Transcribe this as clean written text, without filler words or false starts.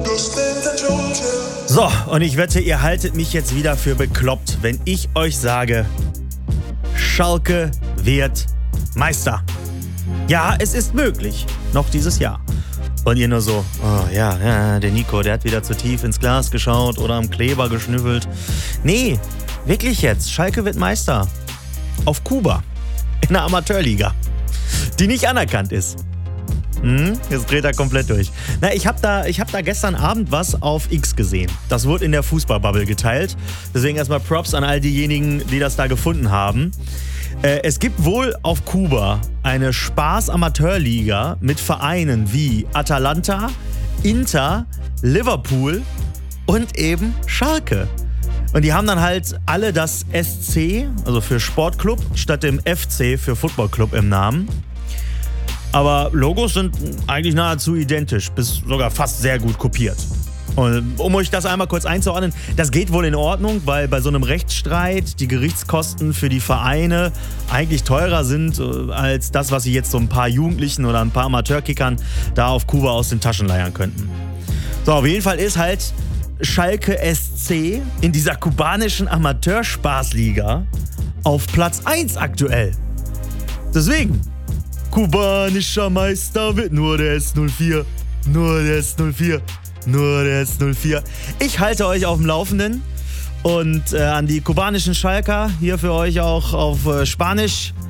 So, und ich wette, ihr haltet mich jetzt wieder für bekloppt, wenn ich euch sage, Schalke wird Meister. Ja, es ist möglich, noch dieses Jahr. Und ihr nur so, oh ja, der Nico, der hat wieder zu tief ins Glas geschaut oder am Kleber geschnüffelt. Nee, wirklich jetzt, Schalke wird Meister. Auf Kuba, in der Amateurliga, die nicht anerkannt ist. Jetzt dreht er komplett durch. Na, ich hab da gestern Abend was auf X gesehen. Das wurde in der Fußballbubble geteilt. Deswegen erstmal Props an all diejenigen, die das da gefunden haben. Es gibt wohl auf Kuba eine Spaß-Amateurliga mit Vereinen wie Atalanta, Inter, Liverpool und eben Schalke. Und die haben dann halt alle das SC, also für Sportclub, statt dem FC für Footballclub im Namen. Aber Logos sind eigentlich nahezu identisch, bis sogar fast sehr gut kopiert. Und um euch das einmal kurz einzuordnen, das geht wohl in Ordnung, weil bei so einem Rechtsstreit die Gerichtskosten für die Vereine eigentlich teurer sind als das, was sie jetzt so ein paar Jugendlichen oder ein paar Amateurkickern da auf Kuba aus den Taschen leiern könnten. So, auf jeden Fall ist halt Schalke SC in dieser kubanischen Amateurspaßliga auf Platz 1 aktuell. Deswegen, kubanischer Meister wird nur der S04, nur der S04. Nur der S04. Ich halte euch auf dem Laufenden und an die kubanischen Schalker hier für euch auch auf Spanisch.